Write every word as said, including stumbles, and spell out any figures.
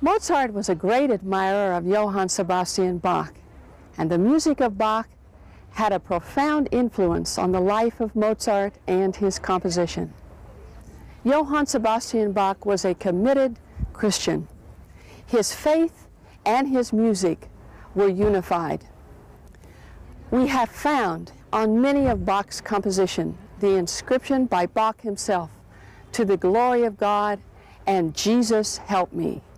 Mozart was a great admirer of Johann Sebastian Bach, and the music of Bach had a profound influence on the life of Mozart and his composition. Johann Sebastian Bach was a committed Christian. His faith and his music were unified. We have found on many of Bach's compositions the inscription by Bach himself, "To the glory of God," and "Jesus help me."